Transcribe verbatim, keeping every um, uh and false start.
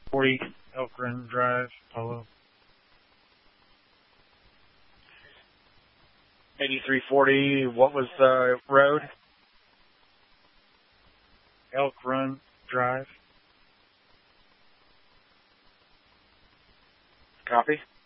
forty Elk Run Drive, Polo. eighty-three forty, what was the road? Elk Run Drive. Copy.